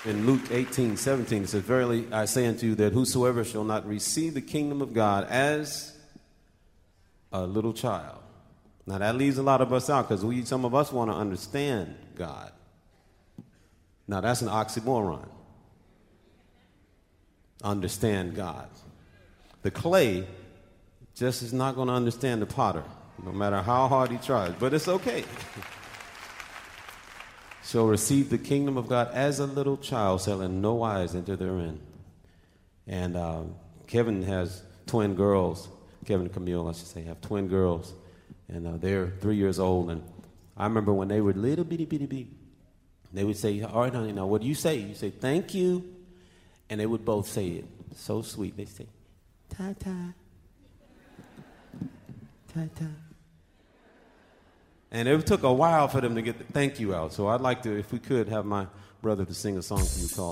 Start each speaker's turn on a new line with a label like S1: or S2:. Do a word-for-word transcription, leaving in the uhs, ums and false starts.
S1: in Luke eighteen seventeen, it says, "Verily I say unto you that whosoever shall not receive the kingdom of God as a little child." Now that leaves a lot of us out because we, some of us want to understand God. Now that's an oxymoron. Understand God. The clay just is not going to understand the potter, no matter how hard he tries, but it's okay. "Shall receive the kingdom of God as a little child, shall in no wise enter therein." And uh, Kevin has twin girls. Kevin and Camille, I should say, have twin girls. And uh, they're three years old. And I remember when they were little bitty bitty bitty, they would say, "All right, honey, now what do you say?" You say, "Thank you." And they would both say it. So sweet. They say, "Ta-ta. Ta-ta." And it took a while for them to get the thank you out. So I'd like to, if we could, have my brother to sing a song for you called